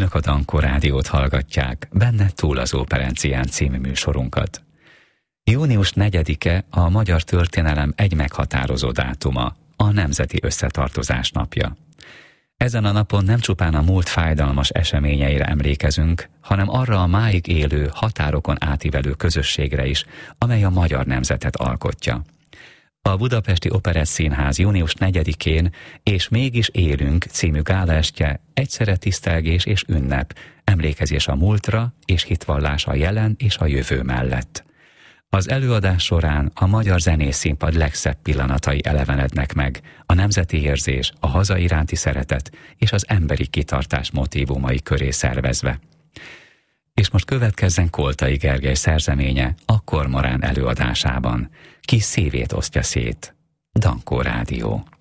Önök a Dankó Rádiót hallgatják, benne Túl az Óperencián című műsorunkat. Június 4-e a magyar történelem egy meghatározó dátuma, a Nemzeti Összetartozás napja. Ezen a napon nem csupán a múlt fájdalmas eseményeire emlékezünk, hanem arra a máig élő, határokon átívelő közösségre is, amely a magyar nemzetet alkotja. A Budapesti Operettszínház június 4-én És mégis élünk című gálaestje egyszerre tisztelgés és ünnep, emlékezés a múltra és hitvallás a jelen és a jövő mellett. Az előadás során a magyar zenészszínpad legszebb pillanatai elevenednek meg, a nemzeti érzés, a haza iránti szeretet és az emberi kitartás motívumai köré szervezve. És most következzen Koltai Gergely szerzeménye a Kormorán előadásában. Ki szívét osztja szét. Dankó Rádió.